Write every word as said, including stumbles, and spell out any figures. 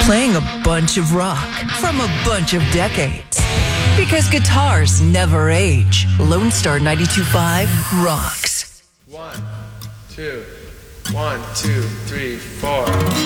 playing a bunch of rock from a bunch of decades. Because guitars never age. Lone Star ninety-two point five rocks. One, two, one, two, three, four.